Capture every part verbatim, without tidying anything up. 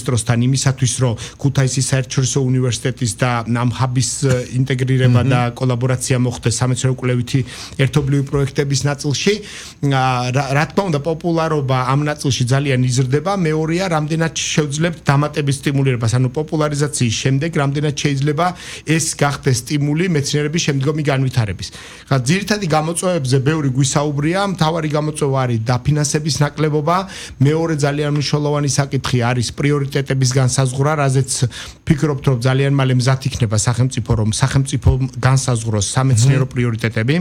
მინისტროსთან იმისათვის, რომ ქუთაისის საერთაშორისო უნივერსიტეტის და ამ ჰაბის ინტეგრირება და კოლაბორაცია მოხდეს სამეცნიერო-კვლევითი ერთობლივი პროექტების ნაწილში. რა თქმა უნდა, პოპულარობა ამ ნაწილში ძალიან იზრდება. მეორეა, რამდენად შევძლებთ დამატების სტიმულირებას, ანუ პოპულარიზაციის შემდეგ რამდენად შეიძლება ეს გახდეს სტიმული მეცნიერების შემდგომი განვითარების. ხა ძირითადი გამოწვევებზე ბევრი გვისაუბრია, მთავარი გამოწვევა არის დაფინანსების ნაკლებობა, მეორე ძალიან მნიშვნელოვანი საკითხი არის პრიორიტეტების განსაზღვრა, რაზეც ფიქრობთ, რომ ძალიან მალე მზად იქნება სახელმწიფო, რომ სახელმწიფო განსაზღვროს სამეცნიერო პრიორიტეტები.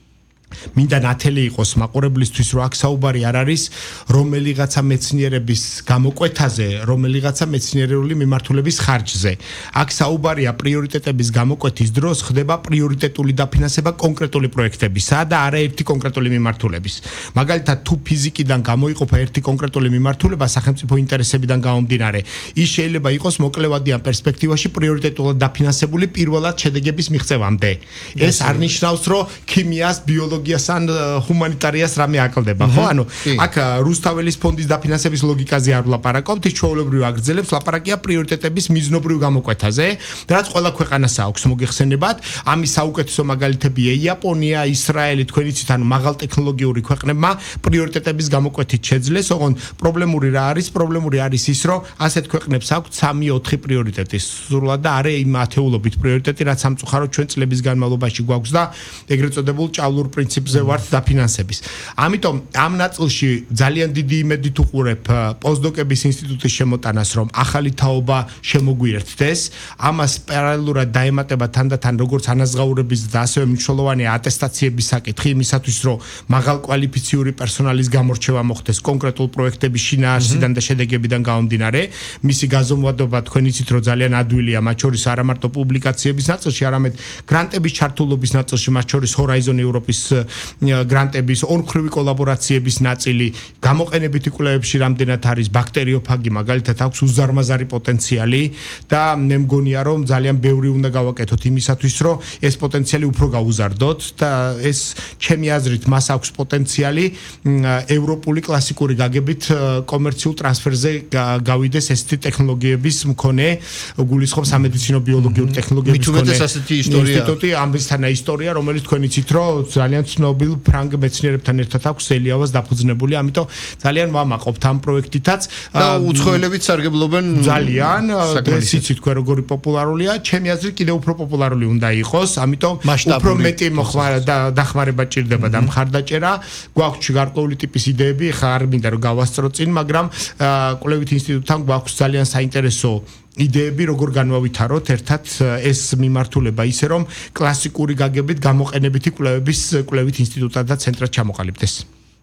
მინდა ნათელი იყოს მაყურებლისთვის, რომ აქ საუბარი არ არის რომელიღაცა მეცნიერების გამოკვეთაზე, რომელიღაცა მეცნიერული მიმართულების ხარჯზე. აქ საუბარია პრიორიტეტების გამოკვეთის დროს ხდება პრიორიტეტული დაფინანსება კონკრეტული პროექტებისა და არა ერთი კონკრეტული მიმართულების. მაგალითად, თუ ფიზიკიდან გამოიყოფა ერთი კონკრეტული მიმართულება სახელმწიფო ინტერესებიდან გამომდინარე, ის შეიძლება იყოს მოკლევადიან პერსპექტივაში პრიორიტეტულად დაფინანსებული პირველად შედეგების მიღწევამდე. ეს არ ნიშნავს, რომ ქიმიას, ბიოლოგიას ან ჰუმანიტარიას რამე აკლდება, ხო? ანუ აქ რუსთაველის ფონდის დაფინანსების ლოგიკაზე არ ვლაპარაკობთ, ის ჩვეულებრივ აგრძელებს ლაპარაკია პრიორიტეტების მიზნობრივ გამოკვეთაზე, რაც ყველა ქვეყანას აქვს მოგეხსენებათ. ამის საუკეთესო მაგალითებია იაპონია, ისრაელი, თქვენ იცით, ანუ მაღალტექნოლოგიური ქვეყნებმა პრიორიტეტების გამოკვეთით შეძლეს, ოღონდ პრობლემური რა არის? პრობლემური არის ის, რომ ასეთ ქვეყნებს აქვთ სამი ოთხი პრიორიტეტი სრულად და არა იმ ათეულობით პრიორიტეტი, რაც სამწუხაროდ ჩვენ წლების განმავლობაში გვაქვს და ეგრეთ წოდებულ ჭავლურ პრინციპზე ვართ დაფინანსების. ამიტომ ამ ნაწილში ძალიან დიდი იმედით უყურებ პოსტდოკების ინსტიტუტის შემოტანას, რომ ახალი თაობა შემოგვიერთდეს. ამას პარალელურად დაემატება თანდათან როგორც ანაზღაურების და ასევე მნიშვნელოვანი ატესტაციების საკითხი იმისათვის, რომ მაღალკვალიფიციური პერსონალის გამორჩევა მოხდეს კონკრეტულ პროექტების შინაარსიდან და შედეგებიდან გამომდინარე. მისი გაზომვადობა თქვენ იცით, რომ ძალიან ადვილია, მათ შორის არა მარტო პუბლიკაციების ნაწილში, არამედ გრანტების ჩართულობის ნაწილში, მათ შორის Horizon Europe-ის გრანტების ორმხრივი კოლაბორაციების ნაწილი, გამოყენებითი კვლევებში რამდენად არის ბაქტერიოფაგი, მაგალითად აქვს უზარმაზარი პოტენციალი და მე მგონია, რომ ძალიან ბევრი უნდა გავაკეთოთ იმისათვის, რომ ეს პოტენციალი უფრო გაუზარდოთ და ეს ჩემი აზრით მას აქვს პოტენციალი ევროპული კლასიკური გაგებით კომერციულ ტრანსფერზე გავიდეს ესეთი ტექნოლოგიების მქონე, გულისხმობს სამედიცინო ბიოლოგიური ტექნოლოგიების მქონე ინსტიტუტი, ამისთანა ისტორია, რომელიც თქვენ იცით, რომ ძალიან ცნობილ ფრანგ მეცნიერებთან ერთად აქვს ელიავას დაფუძნებული, ამიტომ ძალიან ვამაყობთ ამ პროექტითაც. და უცხოელებით სარგებლობენ ძალიან, ეს იცით თქვენ როგორი პოპულარულია, ჩემი აზრით კიდევ უფრო პოპულარული უნდა იყოს, ამიტომ უფრო მეტი დახმარება ჭირდება და მხარდაჭერა. გვაქვს გარკვეული ტიპის იდეები, ხა არ მინდა რომ გავასწრო წინ, მაგრამ კვლევით ინსტიტუტთან გვაქვს ძალიან საინტერესო იდეები, როგორ განვავითაროთ ერთად ეს მიმართულება ისე, რომ კლასიკური გაგებით გამოყენებითი კვლევების კვლევით ინსტიტუტად და ცენტრად ჩამოყალიბდეს.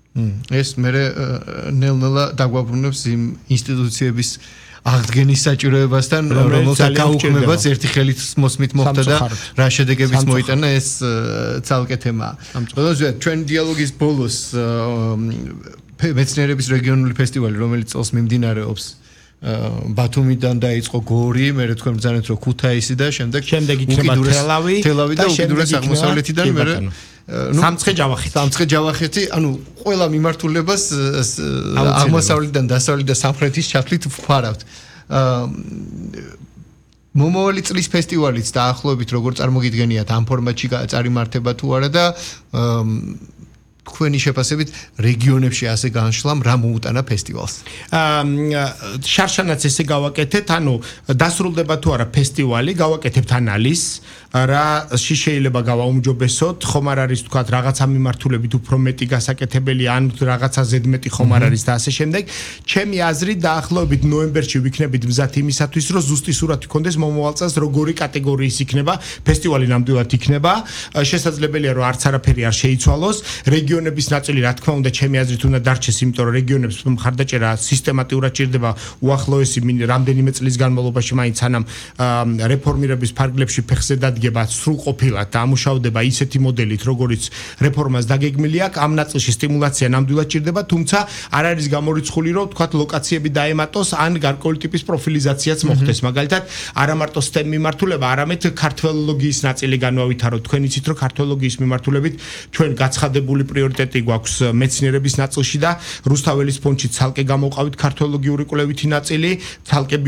ეს მე ნელ-ნელა დაგვაბრუნებს იმ ინსტიტუციების აღდგენის საჭიროებასთან, რომელსაც გაუქმებაც ერთი ხელით მოსმით მოხდა და რა შედეგებიც მოიტანა, ეს ცალკე თემაა. ბოლოსვე ჩვენ დიალოგის ბოლოს მეცნიერების რეგიონული ფესტივალი, რომელიც წელს მიმდინარეობს ბათუმიდან დაიწყო გორი, მე თქვენ ბრძანეთ რომ ქუთაისი და შემდეგ შემდეგ იქნება თელავი, თელავი და უკიდურეს აღმოსავლეთიდან მე ნუ სამცხე ჯავახეთი. სამცხე ჯავახეთი, ანუ ყველა მიმართულებას აღმოსავლეთიდან დასავლეთ და სამხრეთის ჩათვლით ვფარავთ. მომავალი წლის ფესტივალიც დაახლოებით როგორ წარმოგიდგენიათ ამ ფორმატში წარიმართება თუ არა და თქვენი შეფასებით რეგიონებში ასე განშლამ რა მოუტანა ფესტივალს? შარშანაც ესე გავაკეთეთ, ანუ დასრულდება თუ არა ფესტივალი, გავაკეთებთ ანალიზს, რა შეიძლება გავაუმჯობესოთ, ხომ არ არის თქვა რაღაცა მიმართულებით უფრო მეტი გასაკეთებელი, ან რაღაცა ზედმეტი ხომ არ არის და ასე შემდეგ. ჩემი აზრით დაახლოებით ნოემბერში ვიქნებით მზად იმისათვის, რომ ზუსტი სურათი გქონდეს მომავალ წელს როგორი კატეგორიის იქნება, ფესტივალი ნამდვილად იქნება. შესაძლებელია რომ არც არაფერი არ შეიცვალოს. რეგიონების ნაწილი რა თქმა უნდა ჩემი აზრით უნდა დარჩეს, იმიტომ რომ რეგიონებს მხარდაჭერა სისტემატურად ჭირდება უახლოესი რამდენიმე წლის განმავლობაში, მაინც სანამ რეფორმირების ფარგლებში ფეხზე დადგება სრულყოფილად და ამუშავდება ისეთი მოდელით, როგორიც რეფორმას დაგეგმილი აქვს, ამ ნაწილში სტიმულაცია ნამდვილად ჭირდება, თუმცა არ არის გამორიცხული, რომ თქვათ ლოკაციები დაემატოს, ან გარკვეული ტიპის პროფილიზაციაც მოხდეს. მაგალითად, არა მარტო STEM მიმართულება, არამედ ქართველოლოგიის ნაწილი განვავითაროთ. თქვენ იცით, რომ ქართველოლოგიის მიმართულებით ჩვენ გაცხადებული პრიორიტეტი გვაქვს მეცნიერების ნაწილში და რუსთაველის ფონდში ცალკე გამოვყავით ქართველოლოგიური კვლევითი ნაწილი, ცალკე